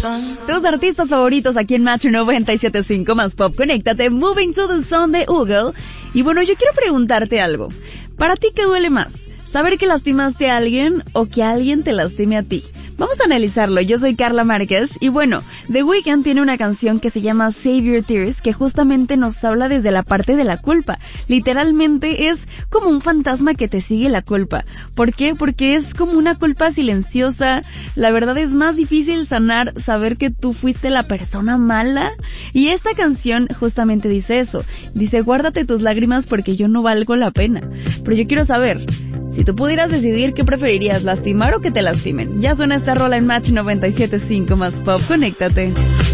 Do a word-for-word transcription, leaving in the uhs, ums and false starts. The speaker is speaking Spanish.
Tus artistas favoritos aquí en Match noventa y siete punto cinco más Pop. Conéctate, Moving to the Sun de Hugo. Y bueno, yo quiero preguntarte algo. ¿Para ti qué duele más? ¿Saber que lastimaste a alguien o que alguien te lastime a ti? Vamos a analizarlo. Yo soy Carla Márquez y bueno, The Weeknd tiene una canción que se llama Save Your Tears, que justamente nos habla desde la parte de la culpa. Literalmente es como un fantasma que te sigue la culpa. ¿Por qué? Porque es como una culpa silenciosa. La verdad es más difícil sanar saber que tú fuiste la persona mala. Y esta canción justamente dice eso. Dice, guárdate tus lágrimas porque yo no valgo la pena. Pero yo quiero saber, si tú pudieras decidir, ¿qué preferirías, lastimar o que te lastimen? Ya suena esta rola en Match noventa y siete punto cinco más Pop. Conéctate.